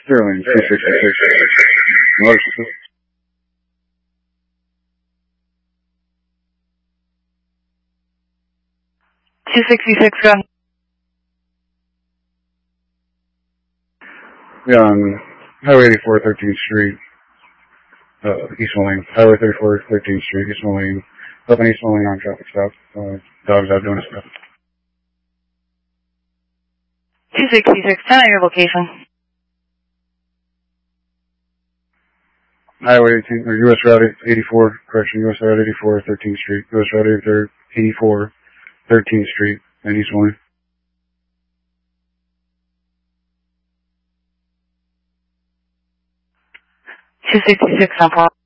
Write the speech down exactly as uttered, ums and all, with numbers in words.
Sterling, two sixty-six. North. two sixty-six, gun. Yeah, on Highway eighty-four, thirteenth Street, uh, East Moline. Highway thirty-four, thirteenth Street, East Moline. Up in East Moline on traffic stop. Uh, dogs out doing stuff. two sixty-six, ten on your location. Highway eighteen, or U S Route eighty-four, correction, U S Route eighty-four, thirteenth Street. U S Route eighty-four, thirteenth Street, and East Moline. two sixty-six, on